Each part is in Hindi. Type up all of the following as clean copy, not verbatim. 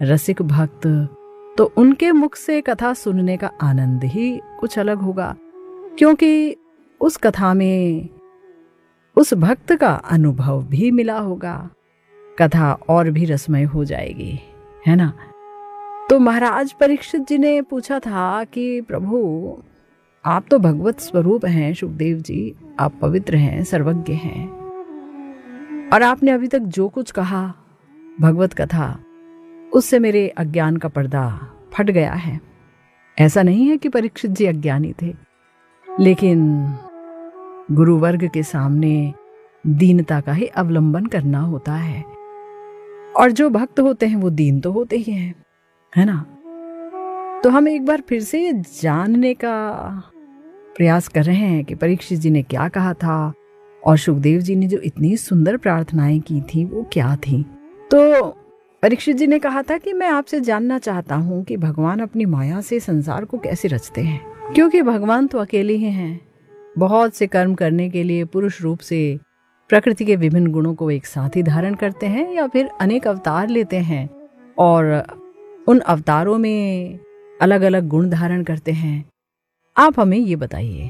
रसिक भक्त, तो उनके मुख से कथा सुनने का आनंद ही कुछ अलग होगा, क्योंकि उस कथा में उस भक्त का अनुभव भी मिला होगा। कथा और भी रसमय हो जाएगी, है ना। तो महाराज परीक्षित जी ने पूछा था कि प्रभु, आप तो भगवत स्वरूप हैं सुखदेव जी, आप पवित्र हैं, सर्वज्ञ हैं, और आपने अभी तक जो कुछ कहा भगवत कथा, उससे मेरे अज्ञान का पर्दा फट गया है। ऐसा नहीं है कि परीक्षित जी अज्ञानी थे, लेकिन गुरु वर्ग के सामने दीनता का ही अवलंबन करना होता है, और जो भक्त होते हैं वो दीन तो होते ही हैं, है ना। तो हम एक बार फिर से ये जानने का प्रयास कर रहे हैं कि परीक्षित जी ने क्या कहा था, और सुखदेव जी ने जो इतनी सुंदर प्रार्थनाएं की थी वो क्या थी। तो परीक्षित जी ने कहा था कि मैं आपसे जानना चाहता हूँ कि भगवान अपनी माया से संसार को कैसे रचते हैं, क्योंकि भगवान तो अकेले ही हैं। बहुत से कर्म करने के लिए पुरुष रूप से प्रकृति के विभिन्न गुणों को एक साथ ही धारण करते हैं, या फिर अनेक अवतार लेते हैं और उन अवतारों में अलग अलग गुण धारण करते हैं। आप हमें ये बताइए।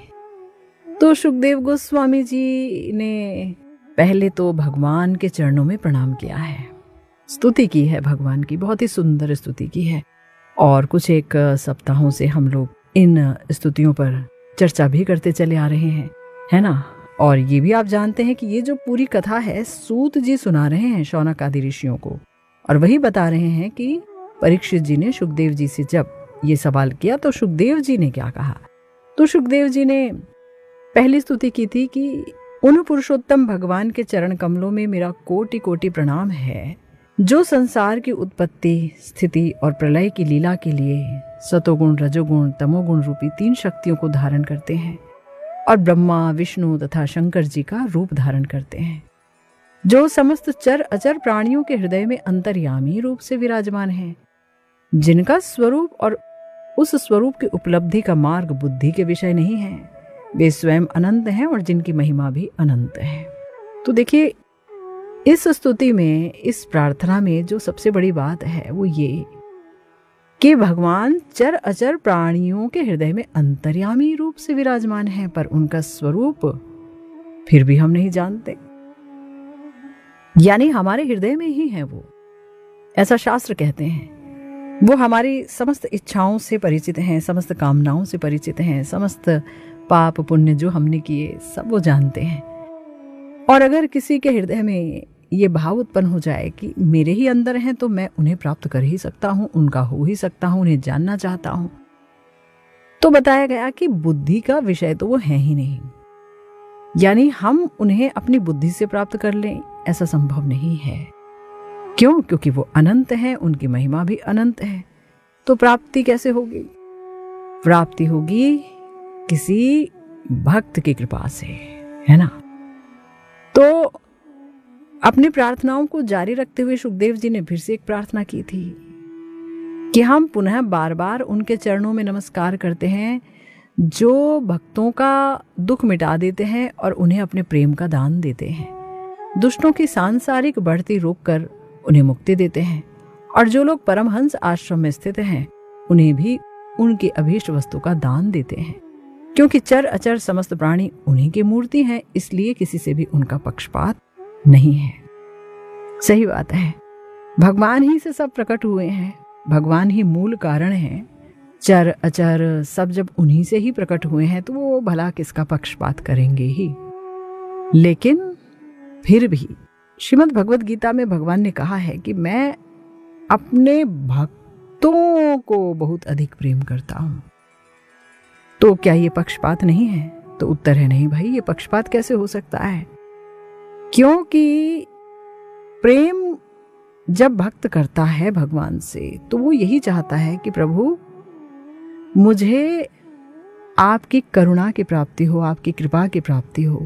तो सुखदेव गोस्वामी जी ने पहले तो भगवान के चरणों में प्रणाम किया है, स्तुति की है भगवान की, बहुत ही सुंदर स्तुति की है, और कुछ एक सप्ताहों से हम लोग इन स्तुतियों पर चर्चा भी करते चले आ रहे हैं, है ना। और ये भी आप जानते हैं कि ये जो पूरी कथा है सूत जी सुना रहे हैं शौनक आदि ऋषियों को, और वही बता रहे हैं कि परीक्षित जी ने सुखदेव जी से जब ये सवाल किया तो सुखदेव जी ने क्या कहा। तो सुखदेव जी ने पहली स्तुति की थी कि उन पुरुषोत्तम भगवान के चरण कमलों में मेरा कोटि कोटि प्रणाम है, जो संसार की उत्पत्ति, स्थिति और प्रलय की लीला के लिए सतोगुण, रजोगुण, तमोगुण रूपी 3 शक्तियों को धारण करते हैं, और ब्रह्मा, विष्णु तथा शंकर जी का रूप धारण करते हैं, जो समस्त चर अचर प्राणियों के हृदय में अंतर्यामी रूप से विराजमान हैं, जिनका स्वरूप और उस स्वरूप की उपलब्धि का मार्ग बुद्धि के विषय नहीं है। वे स्वयं अनंत हैं और जिनकी महिमा भी अनंत है। तो देखिए, इस स्तुति में, इस प्रार्थना में जो सबसे बड़ी बात है वो ये कि भगवान चर अचर प्राणियों के हृदय में अंतर्यामी रूप से विराजमान है, पर उनका स्वरूप फिर भी हम नहीं जानते, यानी हमारे हृदय में ही है वो, ऐसा शास्त्र कहते हैं। वो हमारी समस्त इच्छाओं से परिचित हैं, समस्त कामनाओं से परिचित हैं, समस्त पाप पुण्य जो हमने किए सब वो जानते हैं। और अगर किसी के हृदय में ये भाव उत्पन्न हो जाए कि मेरे ही अंदर हैं, तो मैं उन्हें प्राप्त कर ही सकता हूँ, उनका हो ही सकता हूँ, उन्हें जानना चाहता हूँ, तो बताया गया कि बुद्धि का विषय तो वो है ही नहीं, यानी हम उन्हें अपनी बुद्धि से प्राप्त कर लें ऐसा संभव नहीं है। क्यों? क्योंकि वो अनंत है, उनकी महिमा भी अनंत है। तो प्राप्ति कैसे होगी? प्राप्ति होगी किसी भक्त की कृपा से, है ना। तो अपनी प्रार्थनाओं को जारी रखते हुए सुखदेव जी ने फिर से एक प्रार्थना की थी कि हम पुनः बार बार उनके चरणों में नमस्कार करते हैं, जो भक्तों का दुख मिटा देते हैं और उन्हें अपने प्रेम का दान देते हैं, दुष्टों की सांसारिक बढ़ती रोककर उन्हें मुक्ति देते हैं, और जो लोग परमहंस आश्रम में स्थित हैं उन्हें भी उनकी अभीष्ट वस्तु का दान देते हैं। क्योंकि चर अचर समस्त प्राणी उन्हीं की मूर्ति हैं, इसलिए किसी से भी उनका पक्षपात नहीं है। सही बात है, भगवान ही से सब प्रकट हुए हैं, भगवान ही मूल कारण हैं। चर अचर सब जब उन्हीं से ही प्रकट हुए हैं तो वो भला किसका पक्षपात करेंगे ही। लेकिन फिर भी श्रीमद् भगवद गीता में भगवान ने कहा है कि मैं अपने भक्तों को बहुत अधिक प्रेम करता हूं। तो क्या ये पक्षपात नहीं है? तो उत्तर है नहीं भाई, ये पक्षपात कैसे हो सकता है? क्योंकि प्रेम जब भक्त करता है भगवान से तो वो यही चाहता है कि प्रभु मुझे आपकी करुणा की प्राप्ति हो, आपकी कृपा की प्राप्ति हो।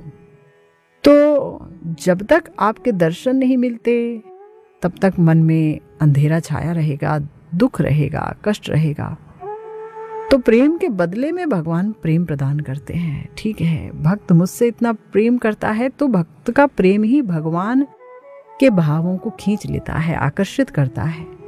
तो जब तक आपके दर्शन नहीं मिलते तब तक मन में अंधेरा छाया रहेगा, दुख रहेगा, कष्ट रहेगा। तो प्रेम के बदले में भगवान प्रेम प्रदान करते हैं। ठीक है, भक्त मुझसे इतना प्रेम करता है तो भक्त का प्रेम ही भगवान के भावों को खींच लेता है, आकर्षित करता है।